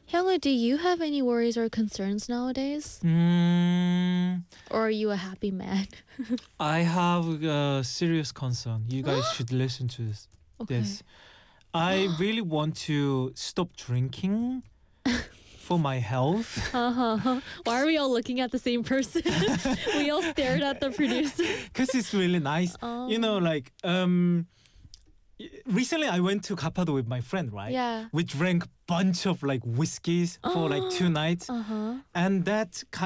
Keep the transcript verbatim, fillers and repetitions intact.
Hyungwoo, do you have any worries or concerns nowadays? Mm, Or are you a happy man? I have a serious concern. You guys should listen to this. Okay. This. I really want to stop drinking for my health. Uh-huh. Why are we all looking at the same person? We all stared at the producer. Because it's really nice. Oh. You know, like, um, y- recently I went to Kapado with my friend, right? Yeah. We drank bunch of like whiskeys for like two nights. Uh-huh. And that kind